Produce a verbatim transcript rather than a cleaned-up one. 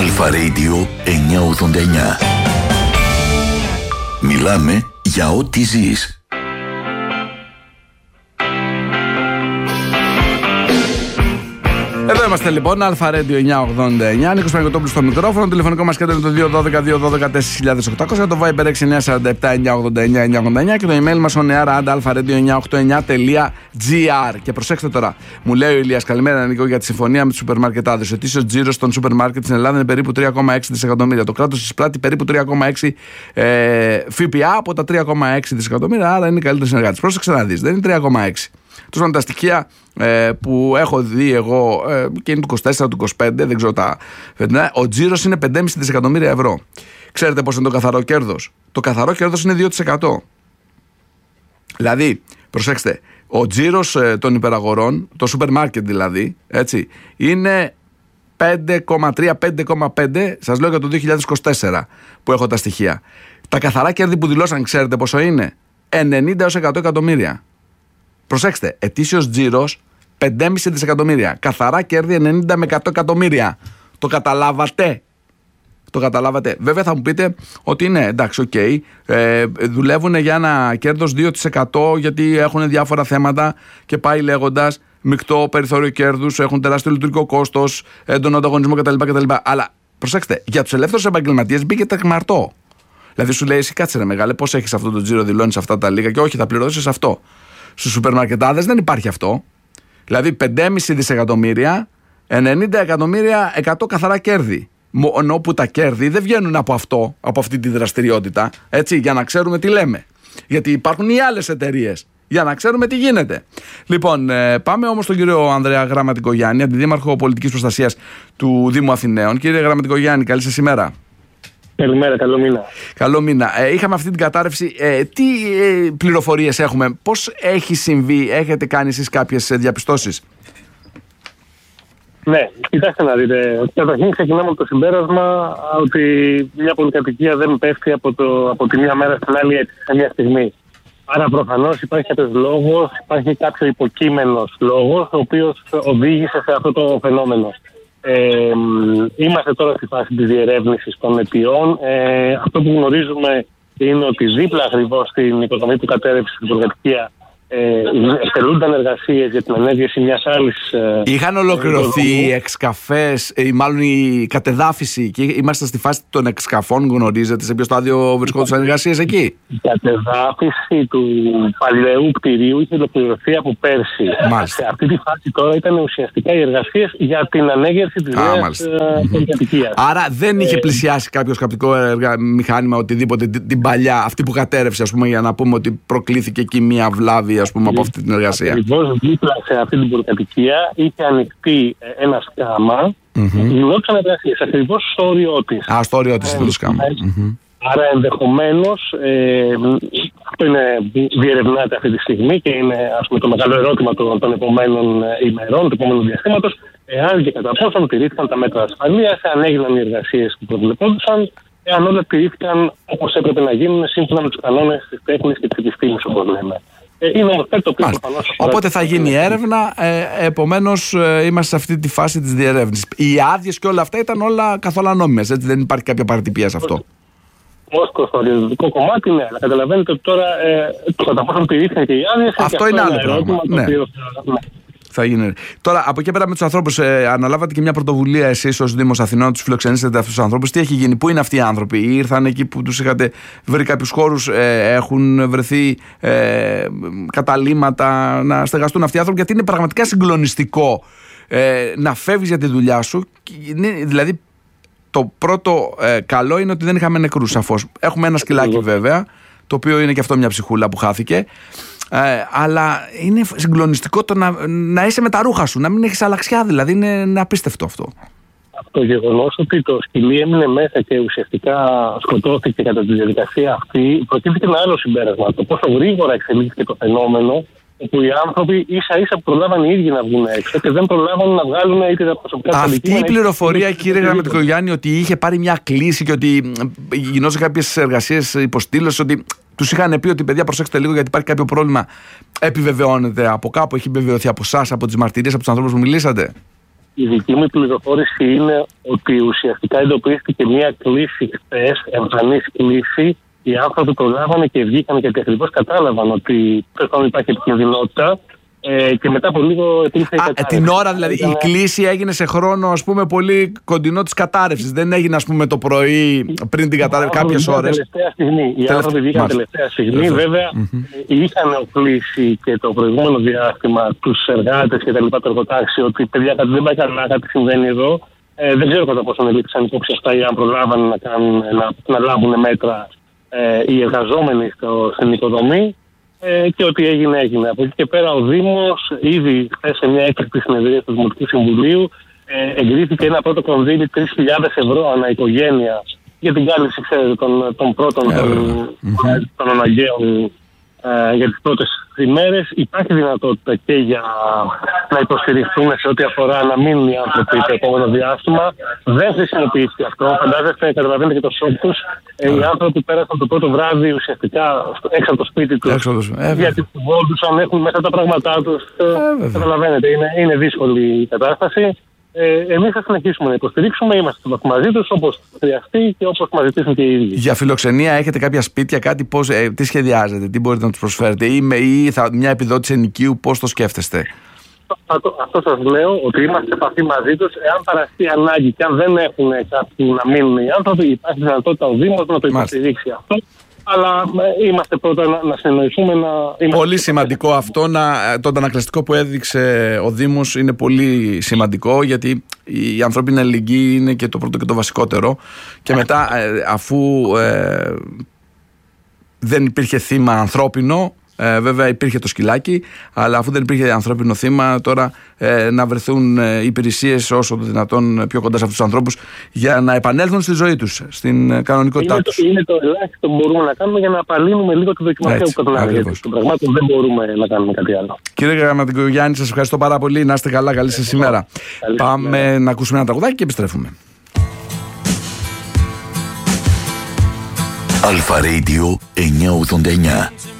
Αλφα Radio εννιακόσια ογδόντα εννιά. Μιλάμε για ό,τι ζεις. Εδώ είμαστε λοιπόν, Αλφα Radio εννιακόσια ογδόντα εννιά. Νίκος Παναγιωτόπουλος στο μικρόφωνο. Το τηλεφωνικό μας κέντρο είναι το δύο ένα δύο δύο ένα δύο τέσσερα οκτώ μηδέν μηδέν. Το Viber έξι εννιά τέσσερα επτά εννιακόσια ογδόντα εννιά εννιακόσια ογδόντα εννιά. Και το email μας on air at alpha radio εννιακόσια ογδόντα εννιά τελεία τζι άρ. Και προσέξτε τώρα, μου λέει ο Ηλίας, καλημέρα Νίκο, για τη συμφωνία με τους σούπερ μάρκετάδες. Ο ετήσιος τζίρος των σούπερ μάρκετ στην Ελλάδα είναι περίπου τρία κόμμα έξι δισεκατομμύρια. Το κράτος εισπράττει περίπου τρία κόμμα έξι ε, ΦΠΑ από τα τρία κόμμα έξι δισεκατομμύρια. Άρα είναι οι καλύτεροι συνεργάτες. Πρόσεξε να δεις, δεν είναι τρία κόμμα έξι. Τους τα στοιχεία ε, που έχω δει εγώ ε, και είναι του είκοσι τέσσερα, του είκοσι πέντε, δεν ξέρω τα φετινά. Ο τζίρος είναι πέντε κόμμα πέντε δισεκατομμύρια ευρώ. Ξέρετε πώς είναι το καθαρό κέρδος? Το καθαρό κέρδος είναι δύο τοις εκατό. Δηλαδή, προσέξτε, ο τζίρος ε, των υπεραγορών, το σούπερ μάρκετ δηλαδή, έτσι, είναι πέντε κόμμα τρία με πέντε κόμμα πέντε, σας λέω για το δύο χιλιάδες είκοσι τέσσερα που έχω τα στοιχεία. Τα καθαρά κέρδη που δηλώσαν, ξέρετε πόσο είναι? ενενήντα έως εκατό εκατομμύρια. Προσέξτε, ετήσιος τζίρος πέντε κόμμα πέντε δισεκατομμύρια. Καθαρά κέρδη ενενήντα με εκατό εκατομμύρια. Το καταλάβατε? Το καταλάβατε? Βέβαια θα μου πείτε ότι είναι εντάξει, οκ, okay, ε, δουλεύουν για ένα κέρδος δύο τοις εκατό γιατί έχουν διάφορα θέματα και πάει λέγοντας μεικτό περιθώριο κέρδους, έχουν τεράστιο λειτουργικό κόστος, έντονο ανταγωνισμό κτλ, κτλ. Αλλά προσέξτε, για τους ελεύθερους επαγγελματίες μπήκε τεκμαρτό. Δηλαδή σου λέει, εσύ κάτσε ρε μεγάλε, πώς έχεις αυτό το τζίρο, δηλώνεις αυτά τα λίγα και όχι, θα πληρώσεις αυτό. Στους σούπερ μαρκετάδες δεν υπάρχει αυτό. Δηλαδή πέντε κόμμα πέντε δισεκατομμύρια, ενενήντα εκατομμύρια, εκατό καθαρά κέρδη. Μόνο που τα κέρδη δεν βγαίνουν από αυτό, από αυτή τη δραστηριότητα. Έτσι, για να ξέρουμε τι λέμε. Γιατί υπάρχουν οι άλλες εταιρείες. Για να ξέρουμε τι γίνεται. Λοιπόν, πάμε όμως στον κύριο Ανδρέα Γραμματικογιάννη, αντιδήμαρχο πολιτικής προστασίας του Δήμου Αθηναίων. Κύριε Γραμματικογιάννη, καλή σας ημέρα. Καλημέρα, καλό μήνα. Καλό μήνα. Ε, είχαμε αυτή την κατάρρευση. Ε, τι ε, πληροφορίες έχουμε, πώς έχει συμβεί, έχετε κάνει εσείς κάποιες διαπιστώσεις? Ναι, κοιτάξτε να δείτε. Καταρχήν ξεκινάμε από το συμπέρασμα ότι μια πολυκατοικία δεν πέφτει από, το, από τη μία μέρα στην άλλη έτσι, σε μια στιγμή. Άρα προφανώς υπάρχει κάποιος λόγος, υπάρχει κάποιο υποκείμενος λόγος, ο οποίος οδήγησε σε αυτό το φαινόμενο. Ε, είμαστε τώρα στη φάση της διερεύνησης των αιτιών. Ε, αυτό που γνωρίζουμε είναι ότι δίπλα ακριβώς στην υποδομή που κατέρευσε στην πολυκατοικία ε, εκτελούνταν εργασίες για την ανέβιαση μιας άλλης. Ε, Είχαν ολοκληρωθεί οι εξκαφές, ή μάλλον η κατεδάφιση, και είμαστε στη φάση των εξκαφών. Γνωρίζετε σε ποιο στάδιο βρισκόντουσαν εργασίες εκεί? Η κατεδάφιση του παλαιού κτηρίου είχε ολοκληρωθεί από πέρσι. Μάλιστα. Σε αυτή τη φάση τώρα ήταν ουσιαστικά οι εργασίες για την ανέγερση της νέας πολυκατοικίας. Άρα δεν είχε πλησιάσει κάποιο σκαπτικό εργα... μηχάνημα, οτιδήποτε, την, την παλιά, αυτή που κατέρευσε, ας πούμε, για να πούμε ότι προκλήθηκε εκεί μία βλάβη, ας πούμε, από αυτή την εργασία. Ακριβώς δίπλα σε αυτή την πολυκατοικία είχε ανοιχτεί ένα σκάμα. Γινόταν εργασίες ακριβώς στο όριό της. Α, στο όριό της, το σκάμα. Άρα ενδεχομένως, ε, αυτό είναι, διερευνάται αυτή τη στιγμή και είναι, ας πούμε, το μεγάλο ερώτημα των, των επόμενων ημερών, του επόμενου διαστήματος, εάν και κατά πόσο τηρήθηκαν τα μέτρα ασφαλείας, αν έγιναν οι εργασίες που προβλεπόντουσαν, εάν όλα τηρήθηκαν όπως έπρεπε να γίνουν σύμφωνα με τους κανόνες της τέχνης και της επιστήμης, όπως λέμε. Είναι όμως κάτι το οποίο προφανώς. Οπότε θα γίνει έρευνα, ε, επομένως ε, είμαστε σε αυτή τη φάση της διερεύνησης. Οι άδειες και όλα αυτά ήταν όλα καθόλου νόμιμες, έτσι, δεν υπάρχει κάποια παρατυπία σε αυτό? Ως προς το διαδοτικό κομμάτι, ναι, αλλά καταλαβαίνετε ότι τώρα ε, κατά πόσο τηρήθηκαν και οι άδειες. Αυτό είναι άλλο πράγμα. Ναι. Οποίο, ναι. Θα γίνει. Τώρα, από εκεί πέρα με τους ανθρώπους, ε, αναλάβατε και μια πρωτοβουλία εσείς ως Δήμος Αθηνών να τους φιλοξενήσετε αυτούς τους ανθρώπους. Τι έχει γίνει, πού είναι αυτοί οι άνθρωποι? Ήρθαν εκεί που τους είχατε βρει κάποιους χώρους, ε, έχουν βρεθεί ε, καταλύματα να στεγαστούν αυτοί οι άνθρωποι? Γιατί είναι πραγματικά συγκλονιστικό ε, να φεύγεις για τη δουλειά σου. Δηλαδή, το πρώτο ε, καλό είναι ότι δεν είχαμε νεκρούς, σαφώς. Έχουμε ένα σκυλάκι βέβαια, το οποίο είναι και αυτό μια ψυχούλα που χάθηκε. Ε, αλλά είναι συγκλονιστικό το να, να είσαι με τα ρούχα σου, να μην έχεις αλλαξιά, δηλαδή είναι, είναι απίστευτο αυτό. Το γεγονός ότι το σκυλί έμεινε μέσα και ουσιαστικά σκοτώθηκε κατά τη διαδικασία αυτή, προκύπτει ένα άλλο συμπέρασμα. Το πόσο γρήγορα εξελίχθηκε το φαινόμενο, όπου οι άνθρωποι ίσα ίσα προλάβαν οι ίδιοι να βγουν έξω και δεν προλάβαν να βγάλουν είτε τα προσωπικά του. Αυτή η πληροφορία, είτε... κύριε Γραμματικογιάννη, ότι είχε πάρει μια κλίση και ότι γινόταν κάποιες εργασίες υποστήλωση, ότι τους είχαν πει ότι παιδιά προσέξτε λίγο γιατί υπάρχει κάποιο πρόβλημα, επιβεβαιώνεται από κάπου? Έχει επιβεβαιωθεί από εσάς, από τις μαρτυρίες, από τους ανθρώπους που μιλήσατε? η δική μου πληροφόρηση είναι ότι ουσιαστικά εντοπίστηκε μια κλίση χθες, εμφανής κλίση. Οι άνθρωποι προλάβανε και βγήκαν γιατί ακριβώς κατάλαβαν ότι πρέπει υπάρχει επικινδυνότητα. Ε, και μετά από λίγο υπήρχε η κατάρρευση. Την ώρα δηλαδή ήταν... η κλίση έγινε σε χρόνο, ας πούμε, πολύ κοντινό της κατάρρευσης. Δεν έγινε, ας πούμε, το πρωί πριν την κατάρρευση, κάποιες ώρες. Τελευταία στιγμή. Οι άνθρωποι βγήκαν τελευταία στιγμή. Τελευταία. Βέβαια, mm-hmm. είχαν οπλίσει και το προηγούμενο διάστημα τους εργάτες και τα λοιπά, το εργοτάξιο, ότι παιδιά κάτι δεν πάει καλά, κάτι συμβαίνει εδώ. Ε, δεν ξέρω κατά πόσο ελήφθησαν υπόψη αυτά ή αν προλάβανε να, κάνουν, να, να λάβουν μέτρα ε, οι εργαζόμενοι στο, στην οικοδομή. Ε, και ό,τι έγινε, έγινε. Από εκεί και πέρα, ο Δήμος ήδη χθες σε μια έκτακτη συνεδρία του Δημοτικού Συμβουλίου ε, εγκρίθηκε ένα πρώτο κονδύλι τρεις χιλιάδες ευρώ ανά οικογένεια για την κάλυψη, ξέρετε, των, των πρώτων yeah, των, mm-hmm. των αναγκαίων ε, για τις πρώτες ημέρες. Υπάρχει δυνατότητα και για να υποστηριχθούν σε ό,τι αφορά να μείνουν οι άνθρωποι το επόμενο διάστημα. Δεν χρησιμοποιήθηκε αυτό. Φαντάζεστε, καταλαβαίνετε και το σοκ τους. Ε, οι άνθρωποι πέρασαν το πρώτο βράδυ ουσιαστικά έξω από το σπίτι τους. Ε, γιατί βόλτουσαν, έχουν μέσα τα πράγματά τους. Ε, καταλαβαίνετε, είναι, είναι δύσκολη η κατάσταση. Ε, εμείς θα συνεχίσουμε να υποστηρίξουμε, είμαστε μαζί τους όπως χρειαστεί και όπως μας ζητήσουν και οι ίδιοι. Για φιλοξενία έχετε κάποια σπίτια, κάτι, πώς, ε, τι σχεδιάζετε, τι μπορείτε να τους προσφέρετε, ή, με, ή θα, μια επιδότηση ενοικίου, πώς το σκέφτεστε? Αυτό, αυτό σας λέω, ότι είμαστε σε επαφή μαζί τους. Εάν παραστεί ανάγκη και αν δεν έχουν κάποιοι να μείνουν οι άνθρωποι, υπάρχει δυνατότητα ο Δήμος να το υποστηρίξει αυτό. Αλλά είμαστε πρώτα να, να συνεννοηθούμε. Να είμαστε... Πολύ σημαντικό αυτό. Να, το αντανακλαστικό που έδειξε ο Δήμος είναι πολύ σημαντικό, γιατί η ανθρώπινη αλληλεγγύη είναι και το πρώτο και το βασικότερο. Και μετά, αφού ε, δεν υπήρχε θύμα ανθρώπινο, Ε, βέβαια υπήρχε το σκυλάκι, αλλά αφού δεν υπήρχε ανθρώπινο θύμα, τώρα ε, να βρεθούν ε, υπηρεσίες όσο το δυνατόν πιο κοντά σε αυτούς τους ανθρώπους για να επανέλθουν στη ζωή τους, στην ε, κανονικότητά είναι τους. Το, είναι το ελάχιστο που μπορούμε να κάνουμε για να απαλύνουμε λίγο το δοκιμασία που κατανάλωγε. Γιατί των πραγμάτων δεν μπορούμε να κάνουμε κάτι άλλο. Κύριε Γραμματικογιάννη, σας ευχαριστώ πάρα πολύ. Να είστε καλά, καλή σας ημέρα. Πάμε ημέρα. να ακούσουμε ένα τραγουδάκι και επιστρέφουμε. Αλφα Radio εννιακόσια ογδόντα εννιά.